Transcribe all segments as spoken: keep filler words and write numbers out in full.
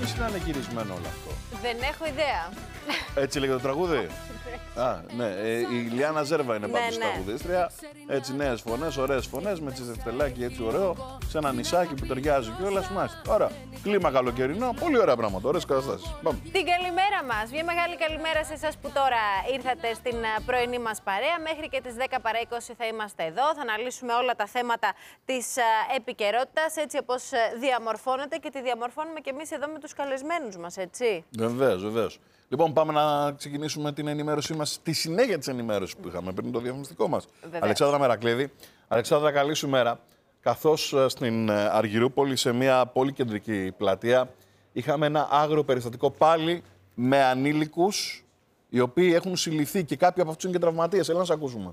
διαφήμιση να είναι γυρισμένο όλο αυτό? Δεν έχω ιδέα. Έτσι λέγεται το τραγούδι. Α, ναι. Ε, η Λιάννα Ζέρβα είναι πάντως ναι, η τραγουδίστρια. Έτσι, νέες φωνές, ωραίες φωνές, με τσιζευτελάκι έτσι ωραίο, σε ένα νησάκι που ταιριάζει κιόλας. Μάλιστα. Ωραία. Κλίμα καλοκαιρινό, πολύ ωραία πράγματα, ωραίες καταστάσεις. Πάμε. Την καλημέρα μας. Μια μεγάλη καλημέρα σε εσάς που τώρα ήρθατε στην πρωινή μας παρέα. Μέχρι και τις δέκα παρά είκοσι θα είμαστε εδώ. Θα αναλύσουμε όλα τα θέματα της επικαιρότητας, έτσι όπως διαμορφώνεται και τη διαμορφώνουμε και εμείς εδώ με τους καλεσμένους μας, έτσι. Βεβαίως, βεβαίως. Λοιπόν, πάμε να ξεκινήσουμε την ενημέρωσή μας, τη συνέχεια της ενημέρωσης που είχαμε πριν το διαφημιστικό μας. Βεβαίως. Αλεξάνδρα Μερακλήδη. Αλεξάνδρα, καλή σου μέρα. Καθώς στην Αργυρούπολη, σε μια πολύ κεντρική πλατεία, είχαμε ένα άγριο περιστατικό πάλι με ανήλικους, οι οποίοι έχουν συλληφθεί και κάποιοι από αυτούς είναι και τραυματίες. Έλα να σε ακούσουμε.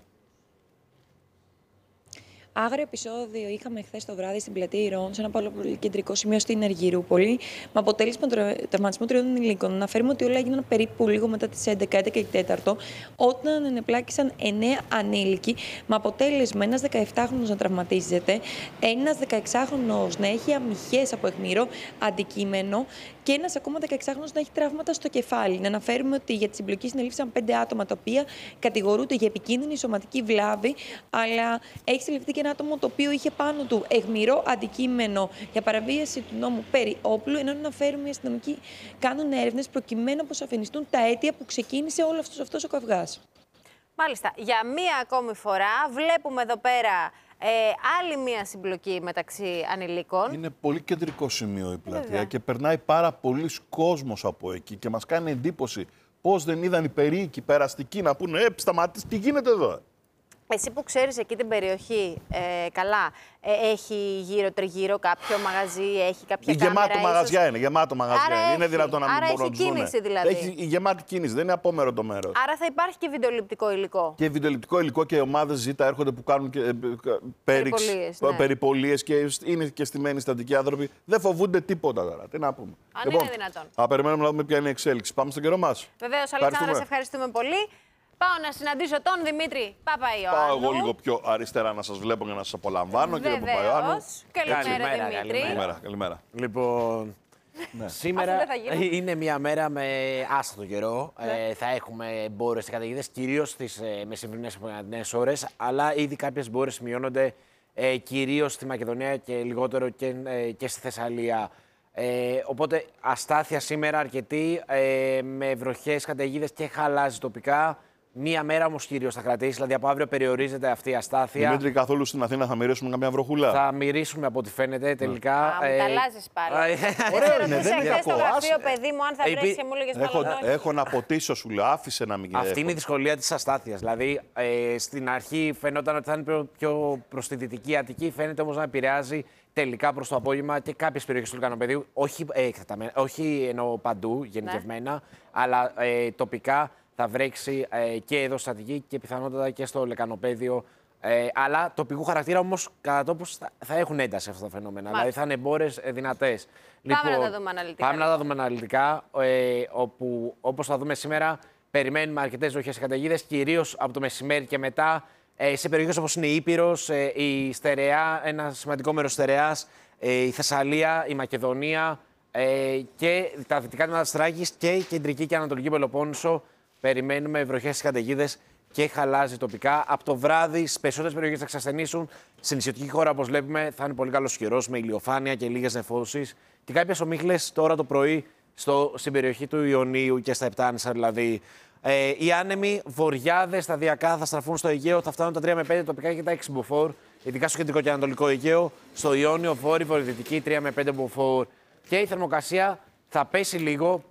Άγριο επεισόδιο είχαμε χθε το βράδυ στην πλατεία Ηρών, σε ένα πολύ κεντρικό σημείο στην Αργυρούπολη, με αποτέλεσμα τραυματισμό τριών ενηλίκων. Να αναφέρουμε ότι όλα έγιναν περίπου λίγο μετά τις έντεκα, έντεκα και τέταρτο, όταν ενεπλάκησαν εννέα ανήλικοι, με αποτέλεσμα ένας δεκαεπτάχρονος να τραυματίζεται, ένας δεκαεξάχρονος να έχει αμυχές από αιχμηρό αντικείμενο και ένας ακόμα δεκαεξάχρονος να έχει τραύματα στο κεφάλι. Να αναφέρουμε ότι για τη συμπλοκή συνελήφθησαν πέντε άτομα, τα οποία κατηγορούνται για επικίνδυνη σωματική βλάβη, αλλά έχει συλληφθεί και ένα άτομο το οποίο είχε πάνω του αιχμηρό αντικείμενο για παραβίαση του νόμου περί όπλου, ενώ αναφέρουμε οι αστυνομικοί κάνουν έρευνες προκειμένου να αποσαφινιστούν τα αίτια που ξεκίνησε όλο αυτός, αυτός ο καυγάς. Μάλιστα. Για μία ακόμη φορά βλέπουμε εδώ πέρα ε, άλλη μία συμπλοκή μεταξύ ανηλίκων. Είναι πολύ κεντρικό σημείο η πλατεία. Βέβαια. Και περνάει πάρα πολλοί κόσμος από εκεί και μας κάνει εντύπωση πώς δεν είδαν οι περίοικοι περαστικοί να πούνε «Ε, σταματήστε, τι γίνεται εδώ». Εσύ που ξέρεις εκεί την περιοχή ε, καλά, ε, έχει γύρω-τριγύρω κάποιο μαγαζί, έχει κάποια κάμερα? Γεμάτο μαγαζιά ίσως... είναι, γεμάτο μαγαζιά Άρα είναι. έχει. Είναι δυνατόν να μην Άρα μπορούν να έχει τους κίνηση δούνε. δηλαδή. Έχει η γεμάτη κίνηση, δεν είναι απόμερο το μέρος. Άρα θα υπάρχει και βιντεοληπτικό υλικό. Και βιντεοληπτικό υλικό και ομάδες ζήτα έρχονται που κάνουν και, ε, πέριξ, Περιπολίες, ναι. περιπολίες και είναι και στημένοι στατικοί άνθρωποι. Δεν φοβούνται τίποτα τώρα. Τι να πούμε. Αν λοιπόν, είναι δυνατόν. Θα περιμένουμε να δούμε ποια είναι η εξέλιξη. Πάμε στον καιρό μας. Βεβαίως, Αλεξάνδρα, σε ευχαριστούμε πολύ. Πάω να συναντήσω τον Δημήτρη Παπαϊωάννου. Πάω εγώ λίγο πιο αριστερά να σας βλέπω και να σας απολαμβάνω, κύριε Παπαϊωάννου. Καλημέρα, Καλημέρα, Δημήτρη. καλημέρα. Καλημέρα, καλημέρα. Λοιπόν, Ναι. σήμερα Αυτό δεν θα γίνει. είναι μια μέρα με άστατο καιρό. Ναι. Ε, θα έχουμε μπόρες και καταιγίδες, κυρίως στις ε, μεσημβρινές απογευματινές ώρες, αλλά ήδη κάποιες μπόρες σημειώνονται ε, κυρίως στη Μακεδονία και λιγότερο και, ε, και στη Θεσσαλία. Ε, οπότε αστάθεια σήμερα αρκετή, ε, με βροχές, καταιγίδες και χαλάζει τοπικά. Μία μέρα όμως κυρίως θα κρατήσει, δηλαδή από αύριο περιορίζεται αυτή η αστάθεια. Δημήτρη, καθόλου στην Αθήνα θα μυρίσουμε καμιά βροχούλα? Θα μυρίσουμε από ό,τι φαίνεται τελικά. Α, μου τα αλλάζεις πάλι. Ωραίο είναι, Δεν δεν είναι ρωτήσα χθες στο κακό. γραφείο, Άσε. παιδί μου, αν θα Επί- βρέξει και μου έλεγες Έχω, μάλλον όχι. έχω να ποτίσω, σου λέω. Άφησε να μην γίνει. Αυτή είναι η δυσκολία της αστάθειας. Δηλαδή, ε, στην αρχή φαινόταν ότι θα είναι πιο, πιο προς τη Δυτική Αττική, φαίνεται όμως να επηρεάζει τελικά προς το απόγευμα και κάποιες περιοχές του Λυκανοπεδίου. Όχι, ε, όχι εννοώ παντού, γενικευμένα, ναι. αλλά ε, τοπικά θα βρέξει ε, και εδώ στην Αττική και πιθανότατα και στο Λεκανοπέδιο. Ε, αλλά τοπικού χαρακτήρα όμως κατά τόπους θα, θα έχουν ένταση αυτά τα φαινόμενα. Μάλιστα. Δηλαδή θα είναι μπόρες ε, δυνατές. Πάμε λοιπόν, να τα δούμε αναλυτικά. Πάμε να τα δούμε αναλυτικά. Ε, όπου όπως θα δούμε σήμερα, περιμένουμε αρκετές βροχές και καταιγίδες, κυρίως από το μεσημέρι και μετά. Ε, σε περιοχές όπως είναι η Ήπειρος, ε, η Στερεά, ένα σημαντικό μέρος Στερεάς, ε, η Θεσσαλία, η Μακεδονία ε, και τα δυτικά τμήματα της Θράκης και η κεντρική και ανατολική Πελοπόννησο. Περιμένουμε βροχές και καταιγίδες και χαλάζει τοπικά. Από το βράδυ στις περισσότερες περιοχές θα εξασθενήσουν. Στην νησιωτική χώρα, όπως βλέπουμε, θα είναι πολύ καλός καιρός με ηλιοφάνεια και λίγες νεφώσεις. Και κάποιες ομίχλες τώρα το πρωί στο, στην περιοχή του Ιωνίου και στα Επτάνησα δηλαδή. Ε, οι άνεμοι βορειάδες σταδιακά θα στραφούν στο Αιγαίο, θα φτάνουν τα τρία με πέντε τοπικά και τα έξι μποφόρ, ειδικά στο κεντρικό και ανατολικό Αιγαίο. Στο Ιόνιο, βόρειο, βορειοδυτική τρία με πέντε μποφόρ. Και η θερμοκρασία θα πέσει λίγο,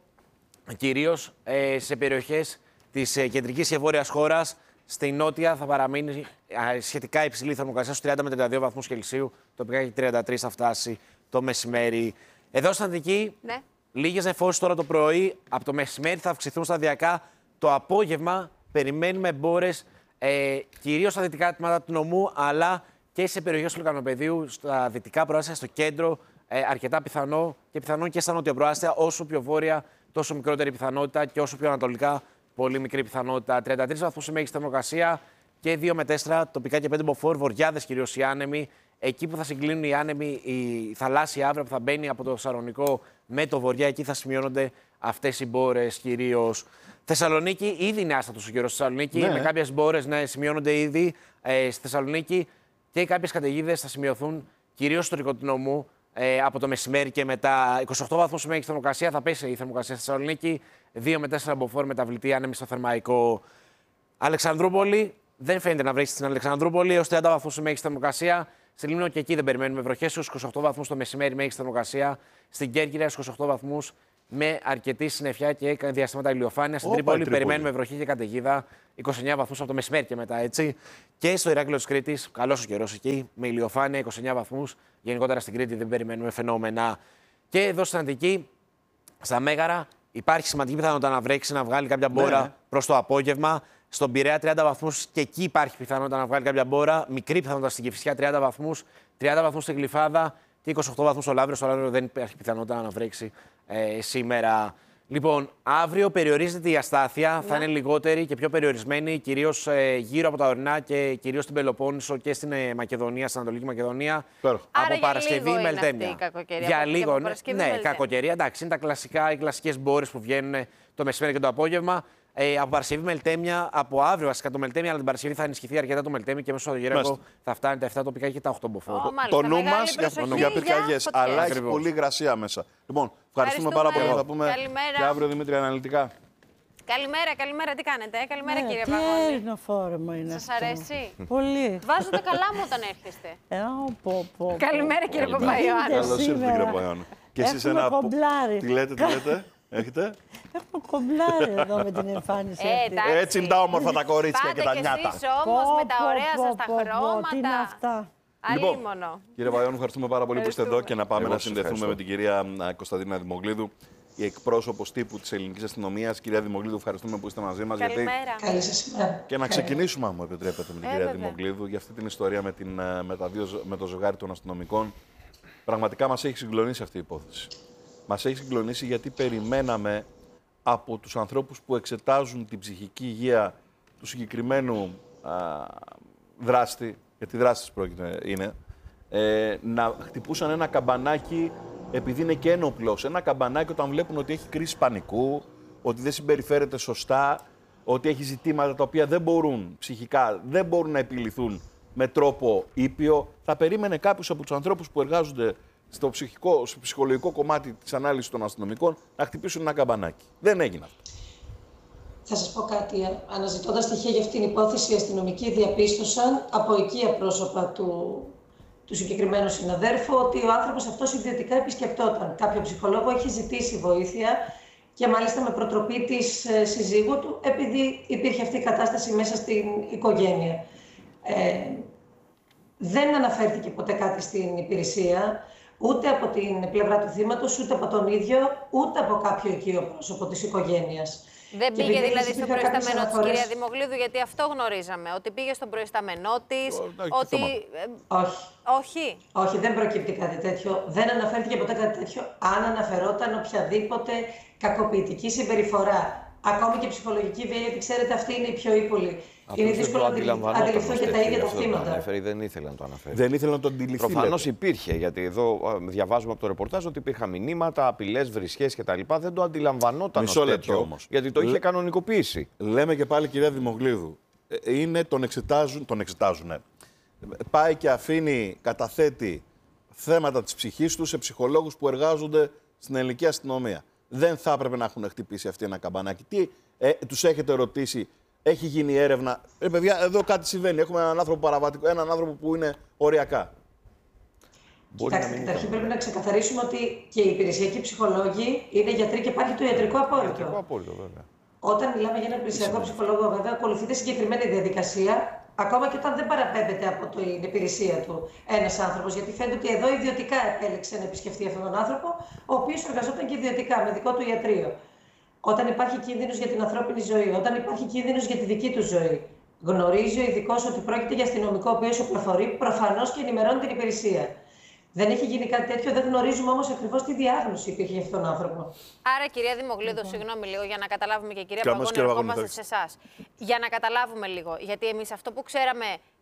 κυρίως ε, σε περιοχές της ε, κεντρικής και βόρειας χώρας. Στη νότια θα παραμείνει ε, σχετικά υψηλή θερμοκρασία στους τριάντα με τριάντα δύο βαθμούς Κελσίου. Τοπικά και τριάντα τρία θα φτάσει το μεσημέρι. Εδώ στην Αττική, Ναι. λίγες νεφώσεις τώρα το πρωί. Από το μεσημέρι θα αυξηθούν σταδιακά. Το απόγευμα περιμένουμε μπόρες ε, κυρίως στα δυτικά τμήματα του νομού, αλλά και σε περιοχές του Λυκανοπεδίου, στα δυτικά προάστια, στο κέντρο. Ε, αρκετά πιθανό και πιθανόν και στα νότια προάστια. Όσο πιο βόρεια, τόσο μικρότερη πιθανότητα και όσο πιο ανατολικά, πολύ μικρή πιθανότητα. τριάντα τρεις βαθμούς η μέγιστη θερμοκρασία και δύο με τέσσερα τοπικά και πέντε μποφόρ, βορειάδες κυρίως οι άνεμοι. εκεί που θα συγκλίνουν οι άνεμοι, η θαλάσσια άβρα που θα μπαίνει από το Θεσσαλονικό με το βορειά, εκεί θα σημειώνονται αυτές οι μπόρες κυρίως. Θεσσαλονίκη, ήδη είναι άστατος ο καιρός στη Θεσσαλονίκη, ναι. με κάποιες μπόρες να σημειώνονται ήδη ε, στη Θεσσαλονίκη και κάποιες καταιγίδες θα σημειωθούν κυρίως στο Τρικοτινό μου ε, από το μεσημέρι και μετά. είκοσι οκτώ βαθμούς μέγιστη θερμοκρασία, θα πέσει η θερμοκρασία στη Θεσσαλονίκη, δύο με τέσσερα μποφόρ μεταβλητή άνεμη στο Θερμαϊκό. Αλεξανδρούπολη, δεν φαίνεται να βρέξει στην Αλεξανδρούπολη, έως τριάντα βαθμούς μέγιστη θερμοκρασία. Στη Λίμνο και εκεί δεν περιμένουμε βροχές, στους είκοσι οκτώ βαθμούς το μεσημέρι μέγιστη θερμοκρασία. Στην Κέρκυρα, στους είκοσι οκτώ βαθμούς με αρκετή συννεφιά και διαστήματα ηλιοφάνεια. Στην Τρίπολη, Τρίπολη περιμένουμε βροχή και καταιγίδα, είκοσι εννέα βαθμούς από το μεσημέρι και μετά, έτσι. Και στο Ηράκλειο της Κρήτης, καλός ο καιρός εκεί, με ηλιοφάνεια, είκοσι εννέα βαθμούς. Γενικότερα στην Κρήτη δεν περιμένουμε φαινόμενα. Και εδώ στην Αττική, στα Μέγαρα, υπάρχει σημαντική πιθανότητα να βρέξει, να βγάλει κάποια μπόρα ναι. προς το απόγευμα. Στον Πειραιά τριάντα βαθμούς και εκεί υπάρχει πιθανότητα να βγάλει κάποια μπόρα. Μικρή πιθανότητα στην Κηφισιά τριάντα βαθμούς, τριάντα βαθμούς στην Γλυφάδα και είκοσι οκτώ βαθμούς στο Λαύριο. Στο Λαύριο δεν υπάρχει πιθανότητα να βρέξει ε, σήμερα. Λοιπόν, αύριο περιορίζεται η αστάθεια, ναι. θα είναι λιγότερη και πιο περιορισμένη, κυρίως ε, γύρω από τα ορεινά και κυρίως στην Πελοπόννησο και στην ε, Μακεδονία, στην Ανατολική Μακεδονία. Άρα από για Παρασκευή λίγο μελτέμια. Είναι αυτή η για λίγο, ναι, ναι κακοκαιρία. Εντάξει, είναι τα κλασικά, οι κλασικές μπόρες που βγαίνουν το μεσημέρι και το απόγευμα. Ε, από Παρασκευή μελτέμια, από αύριο βασικά το μελτέμια, αλλά την Παρασκευή θα ενισχυθεί αρκετά το μελτέμια και μέσα στο Σαββατοκύριακο θα φτάνει τα επτά τοπικά και τα οκτώ μποφόρ. Oh, το νου μας για, για πυρκαγιές, αλλά έχει πολύ υγρασία μέσα. Λοιπόν, ευχαριστούμε πάρα πολύ. Θα πούμε και αύριο Δημήτρη αναλυτικά. Καλημέρα, καλημέρα, τι κάνετε, ε? καλημέρα ναι, κύριε τι Παγώνη. Τι φόρμα είναι Σας αυτό. αρέσει. Πολύ. Βάζετε καλά μου όταν έρχεστε. Ε, πω, πω, καλημέρα κύριε Παπαϊωάννη. Καλώς ήρθατε κύριε Παπαϊωάννη. Και εσείς ένα κομπλάρι. Τι λέτε, τι λέτε, έχετε. Έχουμε κομπλάρι εδώ με την εμφάνιση ε, αυτή. Έτσι είναι τα όμορφα τα κορίτσια και τα νιάτα. Πάτε κι εσείς όμως με τα ωραία σας τα χρώματα. Τι είναι αυτά. Αλίμονο. Κύριε Παπαϊωάννη, ευχαριστούμε πάρα πολύ που είστε εδώ και να πάμε να συνδεθούμε με την κυρία Κωνσταντίνα Δημογλίδου, η εκπρόσωπος τύπου της ελληνικής αστυνομίας. Κυρία Δημογλίδου, ευχαριστούμε που είστε μαζί μας. Καλημέρα. Γιατί... Καλή σας ημέρα. Και να ξεκινήσουμε, αν μου επιτρέπετε, με την ε, κυρία βέβαια. Δημογλίδου για αυτή την ιστορία με, την, με, τα δύο, με το ζευγάρι των αστυνομικών. Πραγματικά μας έχει συγκλονίσει αυτή η υπόθεση. Μας έχει συγκλονίσει γιατί περιμέναμε από τους ανθρώπους που εξετάζουν την ψυχική υγεία του συγκεκριμένου α, δράστη, γιατί δράστης πρόκειται είναι, ε, να χτυπούσαν ένα καμπανάκι επειδή είναι και ένοπλος. Ένα καμπανάκι όταν βλέπουν ότι έχει κρίση πανικού, ότι δεν συμπεριφέρεται σωστά, ότι έχει ζητήματα τα οποία δεν μπορούν ψυχικά, δεν μπορούν να επιληθούν με τρόπο ήπιο. Θα περίμενε κάποιους από τους ανθρώπους που εργάζονται στο, ψυχικό, στο ψυχολογικό κομμάτι της ανάλυσης των αστυνομικών να χτυπήσουν ένα καμπανάκι. Δεν έγινε αυτό. Θα σας πω κάτι. Αναζητώντας στοιχεία για αυτήν την υπόθεση, οι αστυνομικοί διαπίστωσαν από οικία πρόσωπα του, του συγκεκριμένου συναδέρφου ότι ο άνθρωπος αυτός ιδιωτικά επισκεπτόταν κάποιο ψυχολόγο, έχει ζητήσει βοήθεια και μάλιστα με προτροπή της ε, συζύγου του, επειδή υπήρχε αυτή η κατάσταση μέσα στην οικογένεια. Ε, δεν αναφέρθηκε ποτέ κάτι στην υπηρεσία, ούτε από την πλευρά του θύματος, ούτε από τον ίδιο, ούτε από κάποιο οικείο πρόσωπο της οικογένειας. Δεν πήγε δηλαδή στον προϊσταμένο της αναφορές... κυρία Δημογλίδου, γιατί αυτό γνωρίζαμε, ότι πήγε στον προϊσταμένο της, ότι... Όχι. Όχι. Όχι, δεν προκύπτει κάτι τέτοιο. Δεν αναφέρθηκε ποτέ κάτι τέτοιο. Αν αναφερόταν οποιαδήποτε κακοποιητική συμπεριφορά, ακόμη και ψυχολογική βία, γιατί ξέρετε αυτή είναι η πιο ύπολη. Είναι δύσκολο να αντιληφθούν και τα ίδια τα θύματα. Δεν ήθελε να το αναφέρει. Δεν ήθελε να το αντιληφθεί. Προφανώς υπήρχε, γιατί εδώ διαβάζουμε από το ρεπορτάζ ότι υπήρχαν μηνύματα, απειλές, βρισχές κτλ. Δεν το αντιλαμβανόταν ως τέτοιο όμως. Γιατί το είχε κανονικοποιήσει. Λέμε και πάλι, κυρία Δημογλίδου, είναι τον εξετάζουν, τον εξετάζουν. Ναι. Πάει και αφήνει, καταθέτει θέματα της ψυχής του σε ψυχολόγους που εργάζονται στην ελληνική αστυνομία. Δεν θα έπρεπε να έχουν χτυπήσει αυτή ένα καμπανάκι. Τι ε, τους έχετε ρωτήσει, έχει γίνει έρευνα. Ε, παιδιά, εδώ κάτι συμβαίνει. Έχουμε έναν άνθρωπο παραβατικό, έναν άνθρωπο που είναι οριακά. Κοιτάξτε, καταρχήν πρέπει να ξεκαθαρίσουμε ότι και οι υπηρεσιακοί ψυχολόγοι είναι γιατροί και υπάρχει το ιατρικό απόρριτο. Ιατρικό απόρριτο, βέβαια. Όταν μιλάμε για έναν υπηρεσιακό ψυχολόγο, βέβαια, ακολουθείται συγκεκριμένη διαδικασία, ακόμα και όταν δεν παραπέμπεται από την υπηρεσία του ένας άνθρωπος. Γιατί φαίνεται ότι εδώ ιδιωτικά επέλεξε να επισκεφτεί αυτόν τον άνθρωπο, ο οποίος εργαζόταν και ιδιωτικά με δικό του ιατρείο. Όταν υπάρχει κίνδυνος για την ανθρώπινη ζωή, όταν υπάρχει κίνδυνος για τη δική του ζωή, γνωρίζει ο ειδικός ότι πρόκειται για αστυνομικό ο οποίος οπλοφορεί, προφανώς και ενημερώνει την υπηρεσία. Δεν έχει γίνει κάτι τέτοιο, δεν γνωρίζουμε όμως ακριβώς τι διάγνωση υπήρχε για αυτόν τον άνθρωπο. Άρα, κυρία Δημογλίδου, συγγνώμη λίγο για να καταλάβουμε και κυρία Παγώνη, ερχόμαστε σε εσάς. Για να καταλάβουμε λίγο, γιατί εμείς αυτό που ξέραμε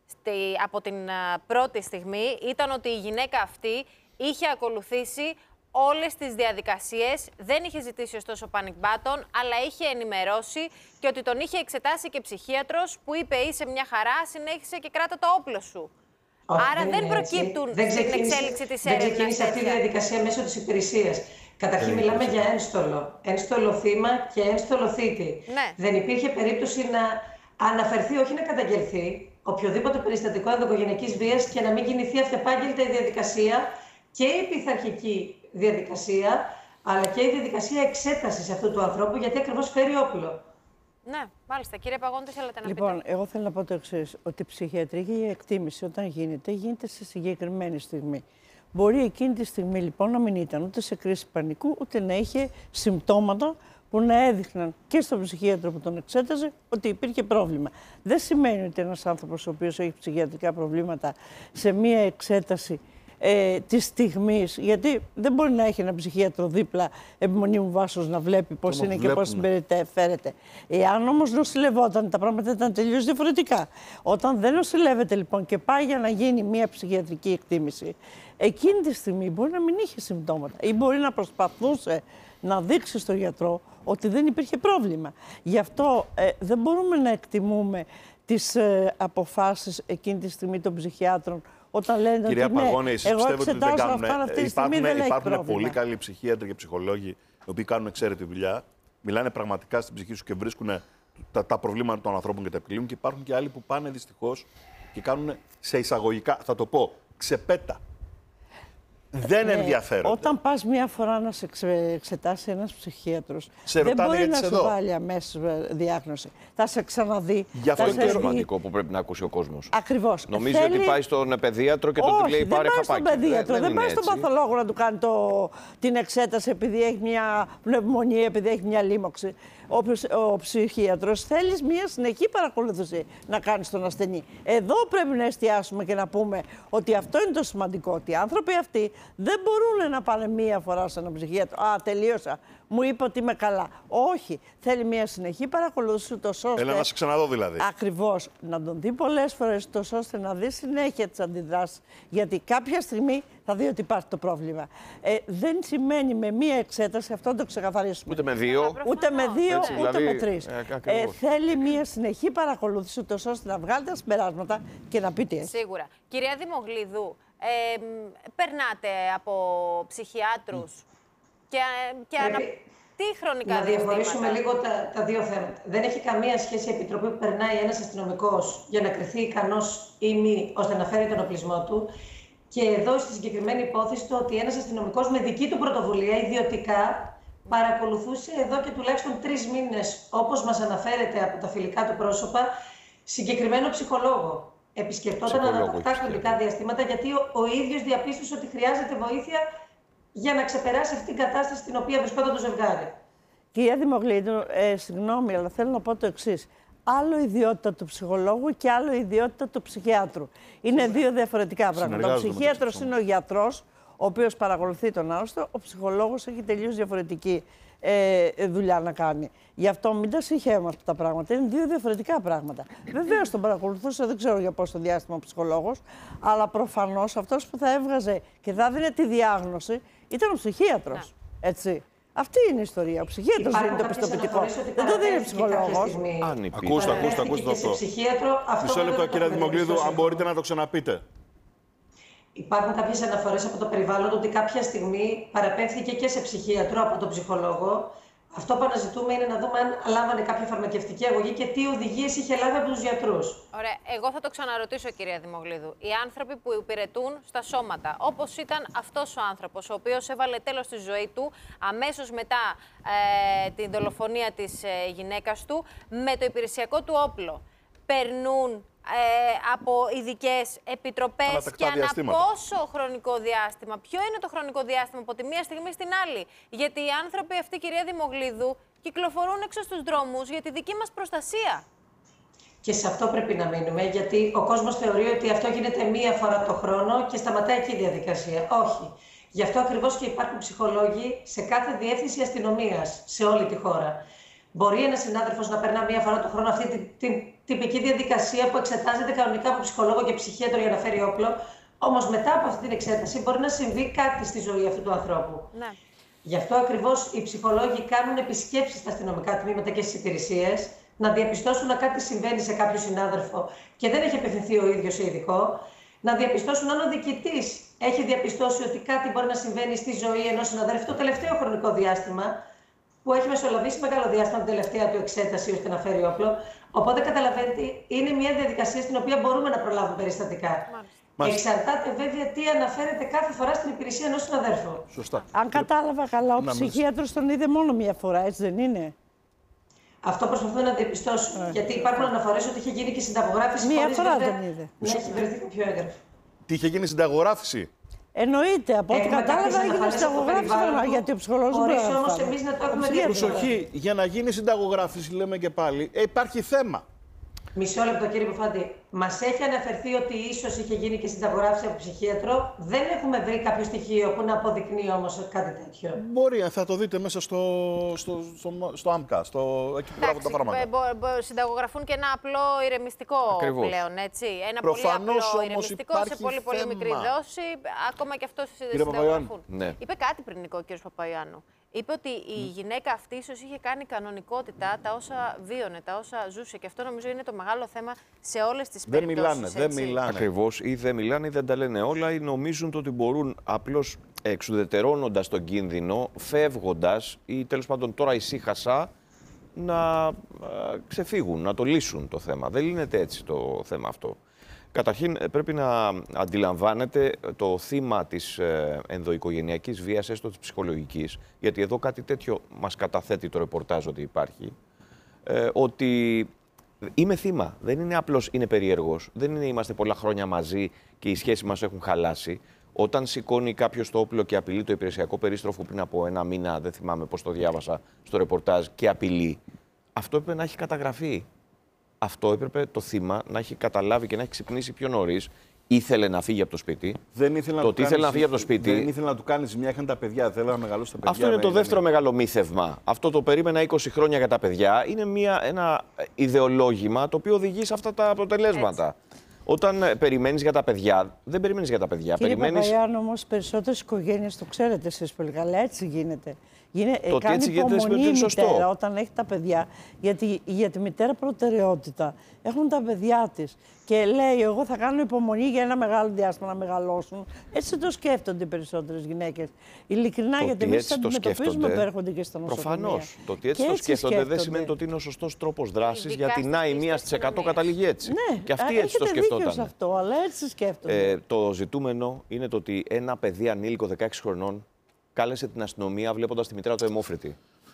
στη, από την πρώτη στιγμή ήταν ότι η γυναίκα αυτή είχε ακολουθήσει όλες τις διαδικασίες, δεν είχε ζητήσει ωστόσο panic button, αλλά είχε ενημερώσει και ότι τον είχε εξετάσει και ψυχίατρος που είπε είσαι μια χαρά, συνέχισε και κράτα το όπλο σου. Όχι, Άρα δεν, δεν προκύπτουν δεν στην εξέλιξη της έρευνας. Δεν ξεκίνησε αυτή η διαδικασία μέσω της υπηρεσίας. Καταρχήν μιλάμε για ένστολο. Ένστολο θύμα και ένστολο θήτη. Ναι. Δεν υπήρχε περίπτωση να αναφερθεί, όχι να καταγγελθεί, οποιοδήποτε περιστατικό ενδοοικογενειακής βίας και να μην κινηθεί αυτεπάγγελτα η διαδικασία και η πειθαρχική διαδικασία, αλλά και η διαδικασία εξέτασης αυτού του ανθρώπου, γιατί ακριβώς φέρει όπλο. Ναι, μάλιστα. Κύριε Παγώνη, τι θέλετε να πείτε? Λοιπόν, εγώ θέλω να πω το εξής, ότι η ψυχιατρική εκτίμηση όταν γίνεται, γίνεται σε συγκεκριμένη στιγμή. Μπορεί εκείνη τη στιγμή λοιπόν να μην ήταν ούτε σε κρίση πανικού, ούτε να είχε συμπτώματα που να έδειχναν και στον ψυχίατρο που τον εξέταζε ότι υπήρχε πρόβλημα. Δεν σημαίνει ότι ένας άνθρωπος ο οποίος έχει ψυχιατρικά προβλήματα σε μία εξέταση ε, της στιγμής, γιατί δεν μπορεί να έχει ένα ψυχίατρο δίπλα επιμονή μου βάσος να βλέπει πώς είναι και πώς συμπεριφέρεται. Εάν όμως νοσηλευόταν, τα πράγματα ήταν τελείως διαφορετικά. Όταν δεν νοσηλεύεται λοιπόν και πάει για να γίνει μία ψυχιατρική εκτίμηση, εκείνη τη στιγμή μπορεί να μην είχε συμπτώματα ή μπορεί να προσπαθούσε να δείξει στον γιατρό ότι δεν υπήρχε πρόβλημα. Γι' αυτό ε, δεν μπορούμε να εκτιμούμε τις ε, αποφάσεις εκείνη τη στιγμή των ψυχιάτρων όταν λένε Κυρία ότι Παγώνη, ναι, εσείς εγώ πιστεύετε ότι δεν εξετάζω κάνουν. αυτά αυτή τη στιγμή Υπάρχουν, δεν έχει υπάρχουν πρόβλημα. πολύ καλοί ψυχίατροι και ψυχολόγοι οι οποίοι κάνουν εξαίρετη δουλειά, μιλάνε πραγματικά στην ψυχή σου και βρίσκουν τα, τα προβλήματα των ανθρώπων και τα επιλύουν. Και υπάρχουν και άλλοι που πάνε δυστυχώς και κάνουν σε εισαγωγικά, θα το πω, ξεπέτα. Δεν Ναι, ενδιαφέρονται. όταν πας μία φορά να σε εξε, εξετάσει ένας ψυχίατρος, σε δεν μπορεί να σου σου βάλει αμέσως διάγνωση. Θα σε ξαναδεί. Γι' αυτό θα Αυτό σε είναι το δει. σημαντικό που πρέπει να ακούσει ο κόσμος. Ακριβώς. Νομίζει Θέλει... ότι πάει στον παιδίατρο και τότε Όχι, λέει πάρε δεν πάει χαπάκι. στον παιδίατρο, δεν, δεν πάει είναι στον έτσι. παθολόγο να του κάνει το, την εξέταση επειδή έχει μια πνευμονία, επειδή έχει μια λίμωξη. Ο, ο ψυχίατρος θέλει μια συνεχή παρακολούθηση να κάνει στον ασθενή. Εδώ πρέπει να εστιάσουμε και να πούμε ότι αυτό είναι το σημαντικό. Ότι οι άνθρωποι αυτοί δεν μπορούν να πάνε μία φορά σε έναν ψυχίατρο. Α, τελείωσα. Μου είπε ότι είμαι καλά. Όχι. Θέλει μια συνεχή παρακολούθηση, τόσο ώστε. Έλα να σε ξαναδώ δηλαδή. Ακριβώς. Να τον δει πολλές φορές, τόσο ώστε να δει συνέχεια τις αντιδράσεις. Γιατί κάποια στιγμή θα δει ότι υπάρχει το πρόβλημα. Ε, δεν σημαίνει με μία εξέταση, αυτό το ξεκαθαρίσουμε. Ούτε με δύο. Ούτε με δύο, Έτσι, ούτε δηλαδή, με τρεις. ε, Ε, θέλει μία συνεχή παρακολούθηση, τόσο ώστε να βγάλει τα συμπεράσματα και να πει τι έχει. Σίγουρα. Κυρία Δημογλίδου, ε, περνάτε από ψυχιάτρους και, και ανα... τι χρονικά να διαχωρίσουμε διαστήματα? λίγο τα, τα δύο θέματα. Δεν έχει καμία σχέση η επιτροπή που περνάει ένας αστυνομικός για να κριθεί ικανός ή μη ώστε να φέρει τον οπλισμό του. Και εδώ στη συγκεκριμένη υπόθεση το ότι ένας αστυνομικός με δική του πρωτοβουλία ιδιωτικά παρακολουθούσε εδώ και τουλάχιστον τρεις μήνες, όπως μας αναφέρεται από τα φιλικά του πρόσωπα, συγκεκριμένο ψυχολόγο. Επισκεπτόταν ανατακτά χρονικά διαστήματα, γιατί ο, ο ίδιος διαπίστωσε ότι χρειάζεται βοήθεια για να ξεπεράσει αυτή την κατάσταση στην οποία βρισκόταν το ζευγάρι. Κυρία Δημογλίδου, ε, συγγνώμη, αλλά θέλω να πω το εξής. Άλλο ιδιότητα του ψυχολόγου και άλλο ιδιότητα του ψυχιάτρου. Είναι δύο διαφορετικά πράγματα. Ο ψυχίατρος είναι ο γιατρός, ο οποίος παρακολουθεί τον άρρωστο. Ο ψυχολόγος έχει τελείως διαφορετική ε, δουλειά να κάνει. Γι' αυτό μην τα συγχαίουμε αυτά τα πράγματα. Είναι δύο διαφορετικά πράγματα. Βεβαίως τον παρακολουθούσε, δεν ξέρω για πόσο διάστημα ο ψυχολόγος, αλλά προφανώς αυτός που θα έβγαζε και θα δίνει τη διάγνωση ήταν ο ψυχίατρος. Έτσι. Αυτή είναι η ιστορία. Ο ψυχίατρος δίνει το πιστοποιητικό. Δεν το δίνει ο ψυχολόγος. Ακούστε, ακούστε, ακούστε αυτό. Μισό λεπτό, κυρία Δημογλίδου, αν μπορείτε να το ξαναπείτε. Υπάρχουν κάποιες αναφορές από το περιβάλλον ότι κάποια στιγμή παραπέμφθηκε και σε ψυχίατρο από τον ψυχολόγο. Αυτό που αναζητούμε είναι να δούμε αν λάμβανε κάποια φαρμακευτική αγωγή και τι οδηγίες είχε λάβει από τους γιατρούς. Ωραία. Εγώ θα το ξαναρωτήσω, κυρία Δημογλίδου. Οι άνθρωποι που υπηρετούν στα σώματα, όπως ήταν αυτός ο άνθρωπος, ο οποίος έβαλε τέλος στη ζωή του αμέσως μετά ε, την δολοφονία της ε, γυναίκας του, με το υπηρεσιακό του όπλο, περνούν Ε, από ειδικές επιτροπές και ανά πόσο χρονικό διάστημα? Ποιο είναι το χρονικό διάστημα από τη μία στιγμή στην άλλη? Γιατί οι άνθρωποι αυτοί, κυρία Δημογλίδου, κυκλοφορούν έξω στους δρόμους για τη δική μας προστασία. Και σε αυτό πρέπει να μείνουμε, γιατί ο κόσμος θεωρεί ότι αυτό γίνεται μία φορά το χρόνο και σταματάει εκεί η διαδικασία. Όχι. Γι' αυτό ακριβώς και υπάρχουν ψυχολόγοι σε κάθε διεύθυνση αστυνομίας, σε όλη τη χώρα. Μπορεί ένας συνάδελφος να περνά μία φορά το χρόνο αυτή την, την τυπική διαδικασία που εξετάζεται κανονικά από ψυχολόγο και ψυχίατρο για να φέρει όπλο. Όμως μετά από αυτή την εξέταση μπορεί να συμβεί κάτι στη ζωή αυτού του ανθρώπου. Ναι. Γι' αυτό ακριβώς οι ψυχολόγοι κάνουν επισκέψεις στα αστυνομικά τμήματα και στις υπηρεσίες, να διαπιστώσουν αν κάτι συμβαίνει σε κάποιο συνάδελφο και δεν έχει απευθυνθεί ο ίδιος σε ειδικό, να διαπιστώσουν αν ο διοικητής έχει διαπιστώσει ότι κάτι μπορεί να συμβαίνει στη ζωή ενός συναδέλφου το τελευταίο χρονικό διάστημα, που έχει μεσολαβήσει μεγάλο διάστημα την τελευταία του εξέταση ώστε να φέρει όπλο. Οπότε καταλαβαίνετε, είναι μια διαδικασία στην οποία μπορούμε να προλάβουμε περιστατικά. Μάλιστα. Εξαρτάται βέβαια τι αναφέρεται κάθε φορά στην υπηρεσία ενός συναδέλφου. Σωστά. Αν κατάλαβα καλά, ο ψυχίατρος τον είδε μόνο μία φορά, έτσι δεν είναι? Αυτό προσπαθούμε να διαπιστώσουμε. Ε, γιατί υπάρχουν αναφορές ότι είχε γίνει και συνταγογράφηση. Μία χωρίς φορά βέβαια τον είδε. να έχει βρεθεί κάποιο έγγραφο. Τι είχε γίνει συνταγογράφηση? Εννοείται, από ό,τι κατάλαβα έγινε συνταγογράφηση, γιατί ο ψυχολόγος δεν μπορεί να όμως εμείς να το έχουμε δει. Προσοχή, για να γίνει συνταγογράφηση, λέμε και πάλι, ε, υπάρχει θέμα. Μισό λεπτό, κύριε Ποφάντη. Μας έχει αναφερθεί ότι ίσως είχε γίνει και συνταγογράφηση από ψυχίατρο. Δεν έχουμε βρει κάποιο στοιχείο που να αποδεικνύει όμως κάτι τέτοιο. Μπορεί, θα το δείτε μέσα στο, στο, στο, στο ΆΜΚΑ, στο, εκεί που γράφουν τα φάρμακα. Μπο, μπο, συνταγογραφούν και ένα απλό ηρεμιστικό. Ακριβώς. Πλέον, έτσι. Ένα Προφανώς, πολύ απλό ηρεμιστικό σε πολύ, πολύ μικρή δόση. Ακόμα και αυτό συνταγογραφούν. Ναι. Είπε κάτι πριν ο κ. Παπαϊωάννου. Είπε ότι η γυναίκα αυτή ίσως είχε κάνει κανονικότητα τα όσα βίωνε, τα όσα ζούσε. Και αυτό νομίζω είναι το μεγάλο θέμα σε όλες τις δεν περιπτώσεις. Μιλάνε, δεν μιλάνε. Ακριβώς, ή δεν μιλάνε ή δεν τα λένε όλα, ή νομίζουν ότι μπορούν απλώς εξουδετερώνοντας τον κίνδυνο, φεύγοντας ή τέλος πάντων τώρα ησύχασα, να α, ξεφύγουν, να το λύσουν το θέμα. Δεν λύνεται έτσι το θέμα αυτό. Καταρχήν πρέπει να αντιλαμβάνετε το θύμα της ενδοοικογενειακής βίας, έστω της ψυχολογικής, γιατί εδώ κάτι τέτοιο μας καταθέτει το ρεπορτάζ ότι υπάρχει, ε, ότι είμαι θύμα, δεν είναι απλώς είναι περίεργος, δεν είναι είμαστε πολλά χρόνια μαζί και οι σχέσεις μας έχουν χαλάσει. Όταν σηκώνει κάποιος το όπλο και απειλεί το υπηρεσιακό περίστροφο πριν από ένα μήνα, δεν θυμάμαι πώς το διάβασα στο ρεπορτάζ, και απειλεί, αυτό έπρεπε να έχει καταγραφεί. Αυτό έπρεπε το θύμα να έχει καταλάβει και να έχει ξυπνήσει πιο νωρίς. Ήθελε να φύγει από το σπίτι. Δεν ήθελε να το ότι ήθελε να φύγει από το σπίτι. Δεν ήθελε να του κάνει ζημιά, είχαν τα παιδιά. Θέλει να μεγαλώσει τα παιδιά. Αυτό είναι το δεύτερο μεγάλο μύθευμα. Αυτό το περίμενα είκοσι χρόνια για τα παιδιά. Είναι μια, ένα ιδεολόγημα το οποίο οδηγεί σε αυτά τα αποτελέσματα. Έτσι. Όταν περιμένεις για τα παιδιά, δεν περιμένεις για τα παιδιά. Κύριε περιμένεις... Παπαϊωάννου, όμως περισσότερες οικογένειες το ξέρετε εσείς πολύ καλά, έτσι γίνεται. Γίνε, το κάνει έτσι υπομονή η σωστό. μητέρα όταν έχει τα παιδιά, γιατί για τη μητέρα προτεραιότητα έχουν τα παιδιά της. Και λέει, εγώ θα κάνω υπομονή για ένα μεγάλο διάστημα να μεγαλώσουν. Έτσι το σκέφτονται οι περισσότερες γυναίκες. Ειλικρινά, το γιατί εμείς αντιμετωπίζουμε που έρχονται και στα νοσοκομεία. Προφανώς. Το ότι έτσι, έτσι το σκέφτονται, σκέφτονται δεν σημαίνει ότι είναι ο σωστός τρόπος δράσης, γιατί να η μία στις εκατό καταλήγει έτσι. Ναι, και αυτή έτσι το σκεφτόταν. Σε αυτό, αλλά έτσι σκέφτονται. Ε, το ζητούμενο είναι το ότι ένα παιδί ανήλικο δεκαέξι χρονών κάλεσε την αστυνομία βλέποντας τη μητέρα του αιμόφρητη.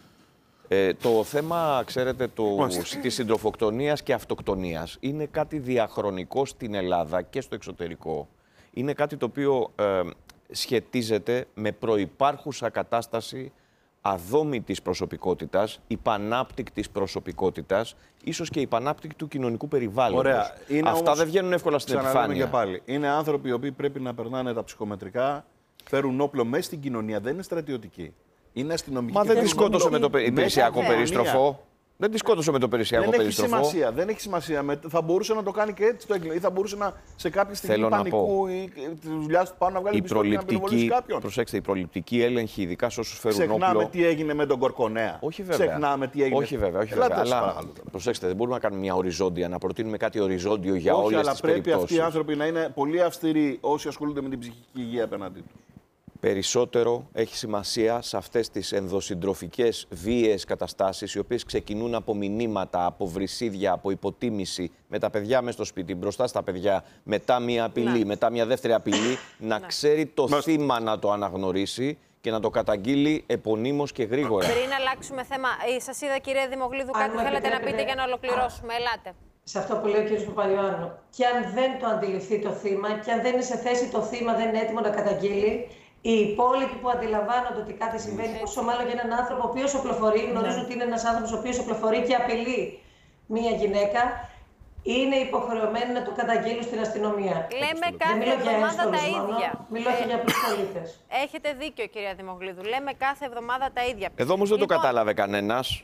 Ε, το θέμα, ξέρετε, το, της συντροφοκτονίας και αυτοκτονίας είναι κάτι διαχρονικό στην Ελλάδα και στο εξωτερικό. Είναι κάτι το οποίο ε, σχετίζεται με προϋπάρχουσα κατάσταση αδόμητης προσωπικότητας, υπανάπτυκτης προσωπικότητας, ίσως και υπανάπτυκτου του κοινωνικού περιβάλλοντος. Ωραία. Είναι Αυτά όμως, δεν βγαίνουν εύκολα στην επιφάνεια. Και πάλι. Είναι άνθρωποι οι οποίοι πρέπει να περνάνε τα ψυχομετρικά, φέρουν όπλο μέσα στην κοινωνία, δεν είναι στρατιωτικοί. Είναι αστυνομικοί. Μα δεν τη σκότωσε με το υπηρεσιακό περίστροφο. Δεν τη σκότωσε με το υπηρεσιακό περίστροφο. Δεν έχει σημασία. Δεν έχει σημασία. Θα μπορούσε να το κάνει και έτσι το έγκλημα. Ή θα μπορούσε να σε κάποια στιγμή πανικού ή τη δουλειά του πάνω να βγάλει πιστόλι και να πυροβολήσει κάποιον. Προσέξτε, η προληπτική έλεγχη, ειδικά σε όσους φέρουν όπλο. Ξεχνάμε τι έγινε με τον Κορκονέα. Όχι βέβαια. Ξεχνάμε τι έγινε. Όχι βέβαια. Όχι βέβαια. Αλλά προσέξτε, δεν μπορούμε να κάνουμε μια οριζόντια, να προτείνουμε κάτι οριζόντιο για όλες τις περιπτώσεις. Αλλά πρέπει αυτοί οι άνθρωποι να είναι πολύ αυστηροί όσοι ασχολούνται με την ψυχική υγεία απέναντί του. Περισσότερο έχει σημασία σε αυτές τις ενδοσυντροφικές βίαιες καταστάσεις, οι οποίες ξεκινούν από μηνύματα, από βρυσίδια, από υποτίμηση, με τα παιδιά μέσα στο σπίτι, μπροστά στα παιδιά, μετά μια απειλή, να. μετά μια δεύτερη απειλή, να ξέρει το να. θύμα να το αναγνωρίσει και να το καταγγείλει επωνύμως και γρήγορα. Πριν αλλάξουμε θέμα, σας είδα κυρία Δημογλίδου, κάτι θέλετε να πείτε για να ολοκληρώσουμε. Α. Ελάτε. Σε αυτό που λέει ο κ. Παπαϊωάννου. Και αν δεν το αντιληφθεί το θύμα, και αν δεν είναι σε θέση το θύμα, δεν είναι έτοιμο να καταγγείλει, οι υπόλοιποι που αντιλαμβάνονται ότι κάτι συμβαίνει, πόσο μάλλον για έναν άνθρωπο ο οποίος οπλοφορεί, γνωρίζουν ότι είναι ένας άνθρωπος ο οποίος οπλοφορεί και απειλεί μία γυναίκα, είναι υποχρεωμένοι να το καταγγείλουν στην αστυνομία. Λέμε κάθε εβδομάδα τα ίδια. Μιλώ και για απλούς πολίτες. Έχετε δίκιο, κυρία Δημογλίδου. Λέμε κάθε εβδομάδα τα ίδια. Εδώ όμως δεν λοιπόν, το κατάλαβε κανένας.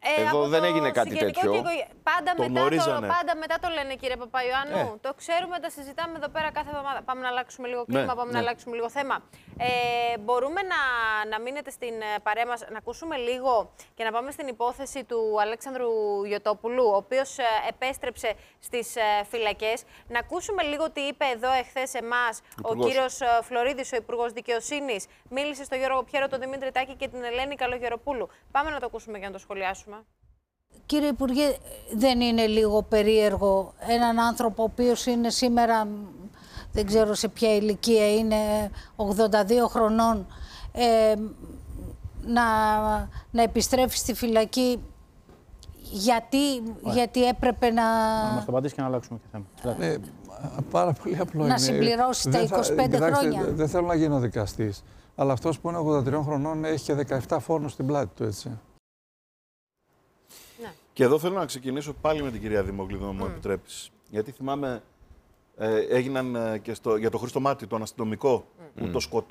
Ε, Εδώ από δεν το έγινε κάτι συγγενικό τέτοιο. και οικογε- Πάντα, Το μετά το, γνωρίζανε. πάντα μετά το λένε, κύριε Παπαϊωάννου. Ε. Το ξέρουμε, τα συζητάμε εδώ πέρα κάθε εβδομάδα. Πάμε να αλλάξουμε λίγο κλίμα, Ναι, πάμε ναι. να αλλάξουμε λίγο θέμα. Ε, μπορούμε να, να μείνετε στην ε, παρέα μας, να ακούσουμε λίγο και να πάμε στην υπόθεση του Αλέξανδρου Γιωτόπουλου, ο οποίος ε, επέστρεψε στις ε, φυλακές. Να ακούσουμε λίγο τι είπε εδώ εχθές εμάς ο Υπουργός. κύριος ε, Φλωρίδης, ο Υπουργός Δικαιοσύνης. Μίλησε στον Γιώργο Πιέρο, τον Δημήτρη Τάκη και την Ελένη Καλογεροπούλου. Πάμε να το ακούσουμε για να το σχολιάσουμε. Κύριε Υπουργέ, δεν είναι λίγο περίεργο έναν άνθρωπο ο οποίος είναι σήμερα, δεν ξέρω σε ποια ηλικία είναι, ογδόντα δύο χρονών, ε, να, να επιστρέφει στη φυλακή γιατί, γιατί έπρεπε να... Να μας το απαντήσει και να αλλάξουμε και θέμα. Ε, πάρα πολύ απλό Να είναι. συμπληρώσει τα Δεν θα- είκοσι πέντε κοιτάξτε, χρόνια. Δεν θέλω να γίνω δικαστής, αλλά αυτός που είναι ογδόντα τριών χρονών έχει και δεκαεπτά φόνους στην πλάτη του, έτσι. Και εδώ θέλω να ξεκινήσω πάλι με την κυρία Δημοκλήδου, αν μου επιτρέπεις. Γιατί θυμάμαι, ε, έγιναν ε, και στο, για το Χρήστο Μάτι, τον αστυνομικό, που το σκοτώ